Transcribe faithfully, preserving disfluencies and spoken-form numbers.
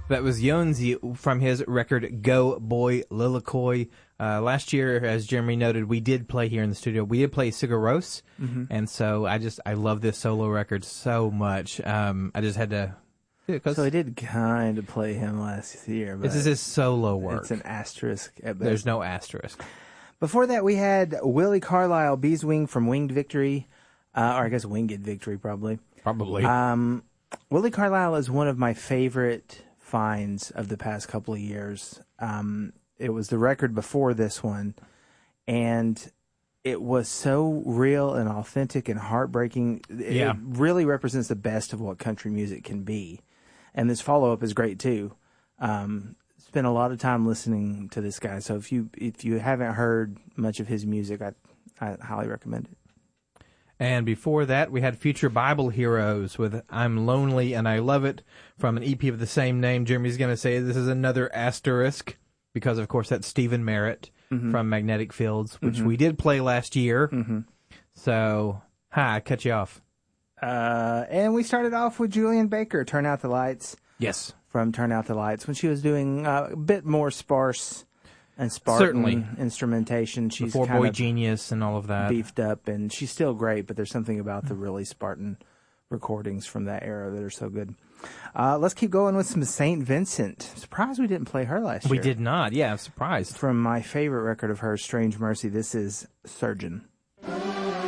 That was Yonzi from his record Go Boy Lilikoi. Uh, last year, as Jeremy noted, we did play here in the studio. We did play Sigaros, mm-hmm. and so I just I love this solo record so much. Um, I just had to. Yeah, so I did kind of play him last year. But this is his solo work. It's an asterisk at best. There's no asterisk. Before that, we had Willie Carlisle, Beeswing from Winged Victory, uh, or I guess Winged Victory, probably. Probably. Um, Willie Carlisle is one of my favorite finds of the past couple of years. Um, it was the record before this one, and it was so real and authentic and heartbreaking. It yeah. really represents the best of what country music can be. And this follow-up is great, too. Um, spent a lot of time listening to this guy, so if you if you haven't heard much of his music, I, I highly recommend it. And before that, we had Future Bible Heroes with I'm Lonely and I Love It from an E P of the same name. Jeremy's going to say this is another asterisk because, of course, that's Stephen Merritt mm-hmm. from Magnetic Fields, which mm-hmm. we did play last year. Mm-hmm. So, hi, I cut you off. Uh, and we started off with Julian Baker, Turn Out the Lights. Yes. From Turn Out the Lights, when she was doing uh, a bit more sparse and Spartan Certainly. instrumentation. She's Before kind Boy of Genius and all of that. Beefed up, and she's still great, but there's something about the really Spartan recordings from that era that are so good. Uh, let's keep going with some Saint Vincent. Surprised we didn't play her last we year. We did not. Yeah, I'm surprised. From my favorite record of hers, Strange Mercy, this is Surgeon.